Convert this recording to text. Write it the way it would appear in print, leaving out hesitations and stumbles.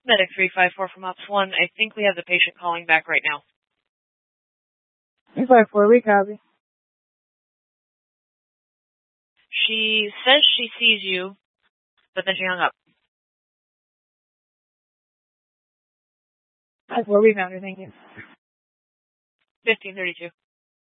Medic 354 from Ops 1. I think we have the patient calling back right now. 354, we copy. She says she sees you, but then she hung up. 54, we found her, thank you. 1532.